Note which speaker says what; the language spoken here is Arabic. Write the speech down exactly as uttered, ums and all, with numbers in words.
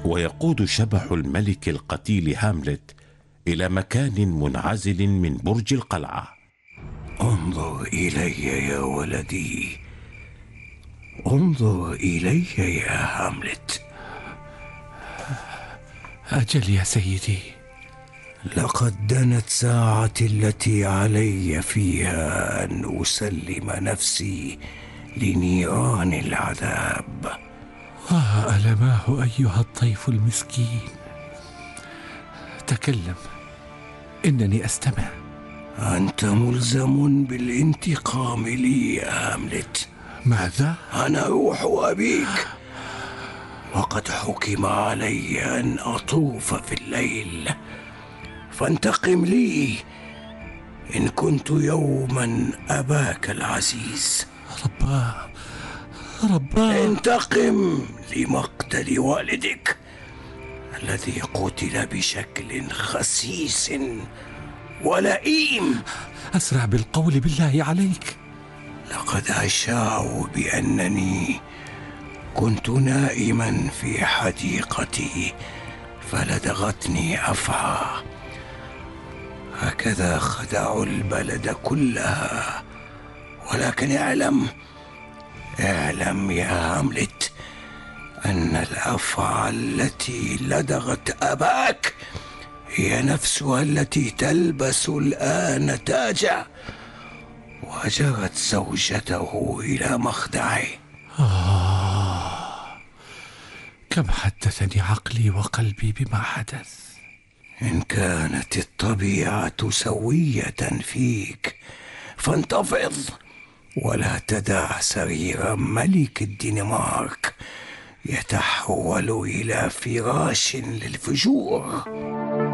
Speaker 1: ويقود شبح الملك القتيل هاملت إلى مكان منعزل من برج القلعة.
Speaker 2: انظر إلي يا ولدي، انظر إلي يا هاملت.
Speaker 3: أجل يا سيدي.
Speaker 2: لقد دنت ساعتي التي علي فيها أن أسلم نفسي لنيران العذاب.
Speaker 3: آه ألماه أيها الطيف المسكين. تكلم، إنني أستمع.
Speaker 2: أنت ملزم بالانتقام لي يا هاملت.
Speaker 3: ماذا؟
Speaker 2: أنا روح أبيك، وقد حكم علي أن أطوف في الليل، فانتقم لي إن كنت يوما أباك العزيز.
Speaker 3: رباه رباه
Speaker 2: انتقم لمقتل والدك الذي قتل بشكل خسيس ولئيم.
Speaker 3: أسرع بالقول بالله عليك.
Speaker 2: لقد أشاعوا بأنني كنت نائما في حديقتي فلدغتني أفعى. هكذا خدعوا البلد كلها، ولكن اعلم اعلم يا هاملت أن الأفعى التي لدغت أباك هي نفسها التي تلبس الآن تاجه، وجرت زوجته إلى مخدعه.
Speaker 3: آه، كم حدثني عقلي وقلبي بما حدث.
Speaker 2: إن كانت الطبيعة سوية فيك فانتفض، ولا تدع سرير ملك الدنمارك يتحول إلى فراش للفجور.